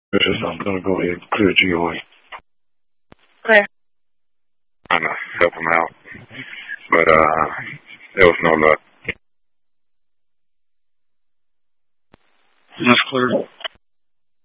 I'm going to go ahead and clear GOA. Okay. Trying to help him out, but there was no luck. That's clear.